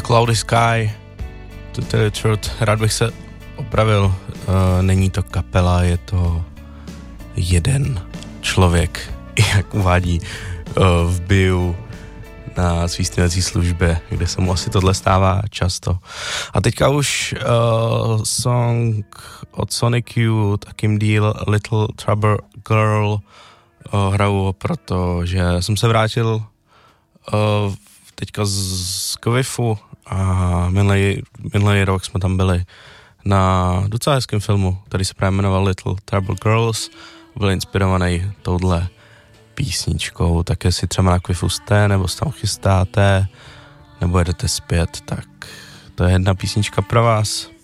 Cloudy Sky, to tell you truth, rád bych se opravil, není to kapela, je to jeden člověk, jak uvádí v bio na svý streamovací službě, kde se mu asi tohle stává často. A teďka už song od Sonic Youth a Kim Deal, Little Trouble Girl, hraju, protože jsem se vrátil teďka z Kvifu a minulý rok jsme tam byli na docela hezkém filmu, který se právě jmenoval Little Trouble Girls, byl inspirovaný touhle písničkou, tak jestli třeba na Kvifu jste, nebo se tam chystáte, nebo jedete zpět, tak to je jedna písnička pro vás.